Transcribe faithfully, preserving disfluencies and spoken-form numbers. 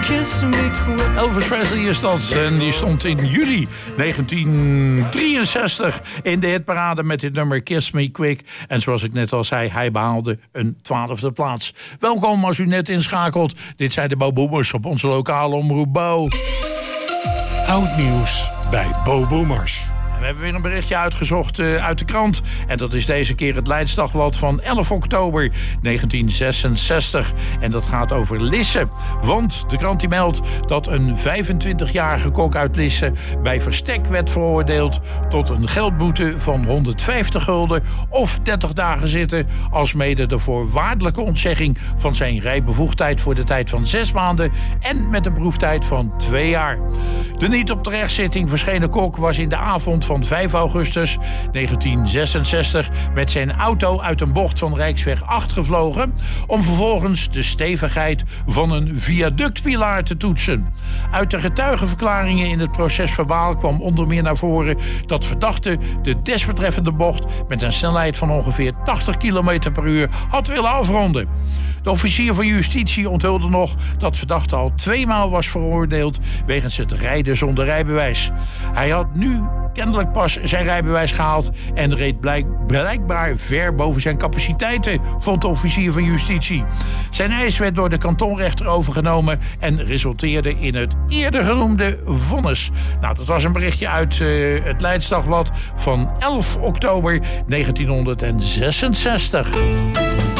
kiss me quick. Elvis Presley is dat. En die stond in juli negentien drieënzestig in de hitparade met dit nummer Kiss Me Quick. En zoals ik net al zei, hij behaalde een twaalfde plaats. Welkom als u net inschakelt. Dit zijn de Bo Boomers op onze lokale omroep Bo. Oud nieuws bij Bo Boomers. We hebben weer een berichtje uitgezocht uh, uit de krant. En dat is deze keer het Leidsdagblad van elf oktober negentien zesenzestig. En dat gaat over Lisse. Want de krant die meldt dat een vijfentwintigjarige kok uit Lisse bij verstek werd veroordeeld tot een geldboete van honderdvijftig gulden of dertig dagen zitten, alsmede de voorwaardelijke ontzegging van zijn rijbevoegdheid voor de tijd van zes maanden en met een proeftijd van twee jaar. De niet op terechtzitting verschenen kok was in de avond van vijf augustus negentien zesenzestig met zijn auto uit een bocht van Rijksweg acht gevlogen om vervolgens de stevigheid van een viaductpilaar te toetsen. Uit de getuigenverklaringen in het procesverbaal kwam onder meer naar voren dat verdachte de desbetreffende bocht met een snelheid van ongeveer tachtig kilometer per uur had willen afronden. De officier van justitie onthulde nog dat verdachte al tweemaal was veroordeeld wegens het rijden zonder rijbewijs. Hij had nu kennelijk pas zijn rijbewijs gehaald en reed blijk, blijkbaar ver boven zijn capaciteiten, vond de officier van justitie. Zijn eis werd door de kantonrechter overgenomen en resulteerde in het eerder genoemde vonnis. Nou, dat was een berichtje uit uh, het Leidsdagblad van elf oktober negentien zesenzestig.